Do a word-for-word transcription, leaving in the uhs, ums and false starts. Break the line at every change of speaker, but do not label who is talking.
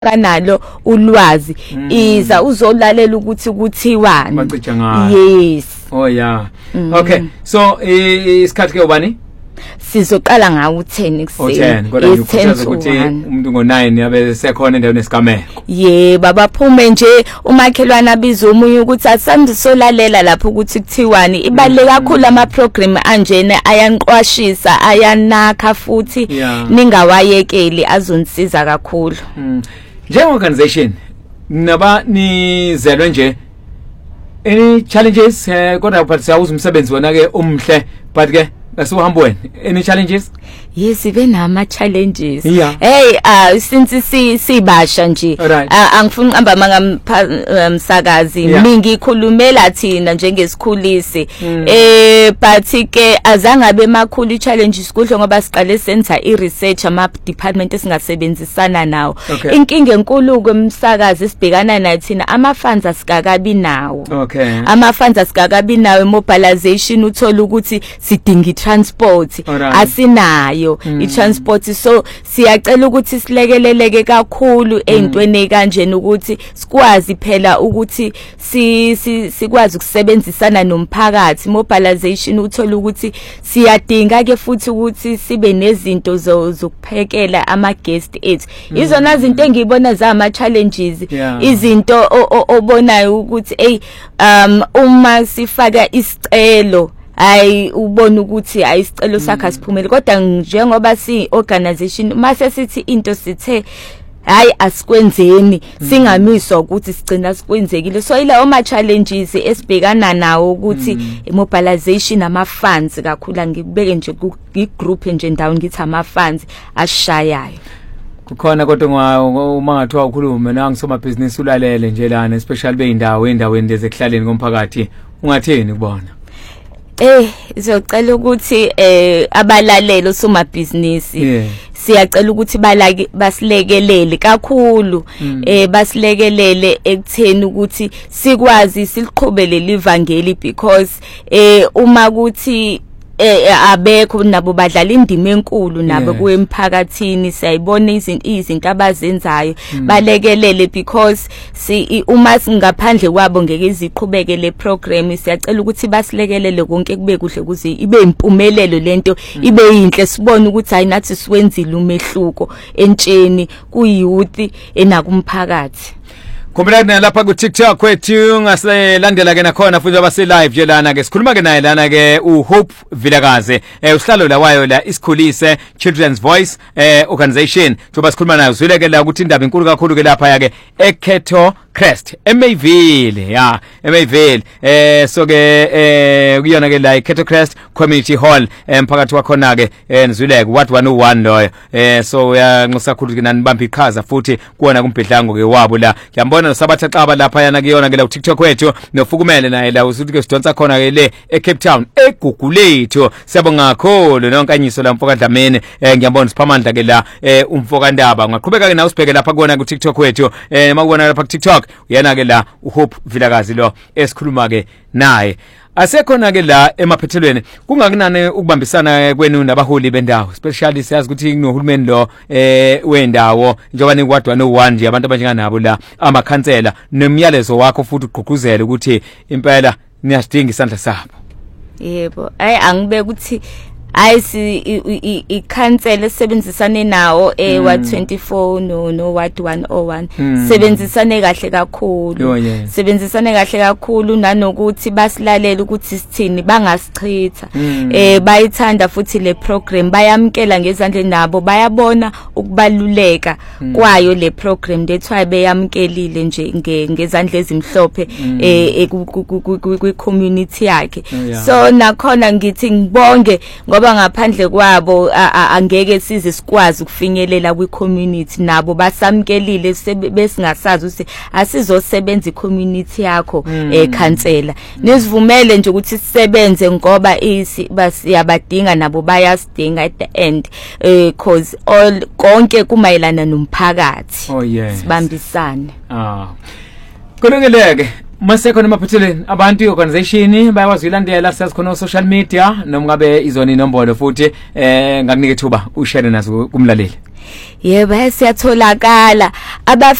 kanalo ulwazi iza uzolalela ukuthi kuthiwani
Macija ngayo.
Yes.
Oh yeah. Okay. So isikhathi ke ubani?
Sizoqala ngawo ten
kuseni. ten kodwa ngikhuthaza ukuthi umuntu ngo nine yabe sekhona endaweni esigameko.
Ye baba phume nje umakhelwana abiza umunye ukuthi asandisolalela lapho ukuthi kuthiwani ibaleke kakhulu ama program anjena ayanqwashisa ayanakha futhi ningawayekeli azonisiza kakhulu.
Njenge organization naba nizelwe nje any challenges kodwa but siyawuza umsebenzi wona ke umhle but ke Asuhambo wena any challenges?
Yes, even ama challenges.
Yeah.
Hey, uh since si sibasha nje angifuni uqamba manga msakazi mingi ikhulumela thina njengesikhulisi eh but ke azangabe emakhulu challenges kudlo ngoba siqale senza i research ama department esingasebenzisana nawo. Inkinga enkulu kwemsakazi sibhekana nayo thina ama funds asikakabi nawo.
Okay.
Ama funds asikakabi nawo mobilization uthola ukuthi sidinga transport asinayo i transport so siyacela ukuthi silekeleleke kakhulu eintweni kanjena ukuthi sikwazi phela ukuthi si sikwazi ukusebenzisana nomphakathi mobilization uthola ukuthi siyadinga ke futhi ukuthi sibe nezinto zokuphekela ama guest ethu izona izinto engibona zama challenges izinto obonayo ukuthi hey um uma sifaka isicelo ay ubona ukuthi ayisicelo sakhe asiphumele kodwa njengoba si organization mase sithi into sithe hayi asikwenzeni singamiswa ukuthi sigcina sikwenzekile so ila oma challenges esibhekana nawo ukuthi mobilization ama funds kakhulu ngikubeke nje ku group nje ndawo ngithi ama funds ashayayo
kukhona kodwa uma ngathiwa ukhulume nangisoma business ulalele nje lana especially beyindawo endaweni lezekuhlaleni komphakathi ungatheni kubona?
Eh izocela ukuthi eh abalalelo soma business siyacela ukuthi balake basilekelele kakhulu eh basilekelele ekutheni ukuthi sikwazi siliqhubele livangeli because eh uma ukuthi eh abekho nabo badlala indima enkulu nabo kwemphakathini siyayibona izinto izinto abazenzayo balekelele because si uma singaphandle kwabo ngeke iziqhubeke le program siyacela ukuthi basilekelele konke kube kuhle kuze ibe impumelelo lento ibe yinhle sibone ukuthi hayi nathi siwenzile umehluko entsheni kuyouth enakumphakathi.
Khumbula lapha ku TikTok kwethu ngasilandela ke nakhona futhi abase live nje lana ke sikhuluma ke naye lana ke uHope Vilakazi eh uhlalo la wayo la isikhulise Children's Voice eh organization joba sikhuluma nayo uzwile ke la ukuthi indaba inkulu kakhulu ke lapha yake eKetto Crest eMayville ya eMayville eh so ke eh kuyona ke la eKetto Crest Community Hall emphakathi wakhona ke nizwile ke what one oh one loyo eh so yanxusa kakhulu ke nanibamba iqhaza futhi kuona kumbhedlango ke wabo la yambona nosabathaxaba lapha yana kuyona ke la TikTok wethu nofukumele naye la usuthi ke sidonsa khona ke le eCape Town eGugulethu siyabonga kakhulu nonkanyiso la Mfoka Dlamini eh ngiyabona siphamandla ke la eh uMfoka Ndaba ngaqhubeka ke na usibheke lapha kuona ku TikTok wethu eh makubona lapha ku TikTok uyena ke la uHope Vilakazi lo esikhuluma ke naye asekhona ke la emaphethelweni kungakunane ukubambisana kwenu nabaholi bendawo especially siyazi ukuthi kunohulumeni lo eh wendawo njengoba nikwadwa no one nje abantu abanjenganabo la amakhansela nemiyalezo wakho futhi uqhuquzela ukuthi impela niyasidinga isandla sabo.
Yebo ay angibe ukuthi ayisi ikhansela sebenzisane nawo eh wa twenty-four no no what one oh one sebenzisane kahle kakhulu sebenzisane kahle kakhulu nanokuthi basilalela ukuthi sithini bangasichitha eh bayithanda futhi le program bayamkela ngezandla nabo bayabona ukubaluleka kwayo le program that's why beyamkelile nje ngezandla ezimhlophe eh ku community yakhe so nakhona ngithi ngibonge ngoba ngaphandle kwabo angeke size sikwazi ukufinyelela kwi community nabo basamkelile besingasazi ukuthi asizosebenza i community yakho ekhansela nisivumele nje ukuthi sisebenze ngoba basiyabadinga nabo bayasidinga at the end because all konke kumayelana nomphakathi
oh yes
sibambisane
ah kulungeleke Masekho nemaphutheleni abantu i-organization bayakwazi uyilandela sasikhona social media noma ngabe izona inombolo futhi eh ngakunike thuba ushare nazo kumlaleli.
Yebo siyatholakala aba